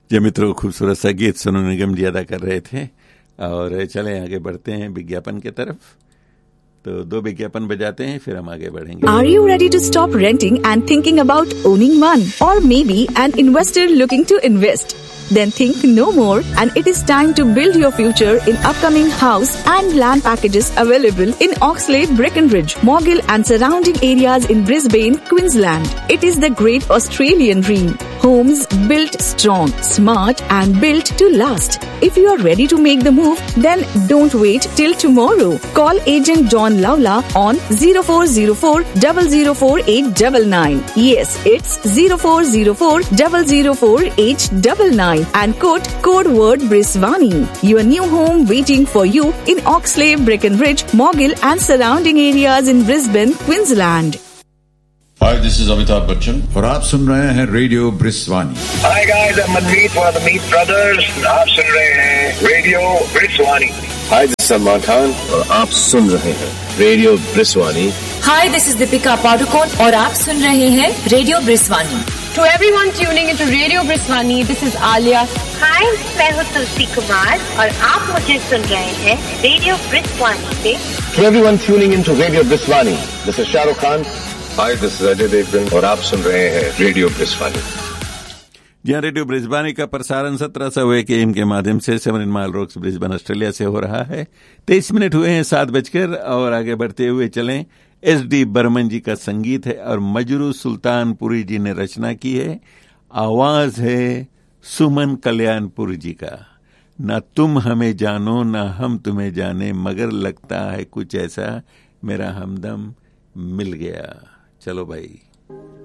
जी मित्रों, खूबसूरत सा गीत सोनू निगम जी अदा कर रहे थे। और चलें आगे बढ़ते हैं विज्ञापन की तरफ। तो 2 विज्ञापन बजाते हैं, फिर हम आगे बढ़ेंगे। Are you ready to stop renting and thinking about owning one? Or maybe an investor looking to invest? Then think no more, and it is time to build your future in upcoming house and land packages available in Oxlade, Breckenridge, Morgill and surrounding areas in Brisbane, Queensland. It is the great Australian dream. Homes built strong, smart and built to last. If you are ready to make the move, then don't wait till tomorrow. Call agent John Lawla on 0404 004 899. Yes, it's 0404 004 899. And quote code word Brisbane. Your new home waiting for you in Oxlade, Breckenridge, Morgill and surrounding areas in Brisbane, Queensland. Hi, this is Amitabh Bachchan और आप सुन रहे हैं radio ब्रिस्वानी. Hi guys, I'm Manmeet for the Meet Brothers. आप सुन रहे हैं radio ब्रिस्वानी. Hi, this is Salman Khan और आप सुन रहे हैं radio ब्रिस्वानी. Hi, this is Deepika Padukone और आप सुन रहे हैं radio ब्रिस्वानी. To everyone tuning into Radio Brisbane, this is Alia. Hi, मैं हूँ तुलसी कुमार और आप मुझे सुन रहे हैं रेडियो ब्रिस्वानी से. To everyone tuning into Radio Brisbane, this is Shah Rukh Khan. Hi, this is Ajay Devgan और आप सुन रहे हैं रेडियो ब्रिस्बानी. जहाँ रेडियो ब्रिस्बानी का प्रसारण 1700 AM के माध्यम से 7 माइल रॉक्स ब्रिस्बेन ऑस्ट्रेलिया से हो रहा है. 23 मिनट हुए हैं 7 बजकर और आगे बढ़ते हुए चलें. SD बर्मन जी का संगीत है और मजरू सुल्तानपुरी जी ने रचना की है. आवाज है सुमन कल्याणपुर जी का. ना तुम हमें जानो ना हम तुम्हें जाने, मगर लगता है कुछ ऐसा मेरा हमदम मिल गया. चलो भाई.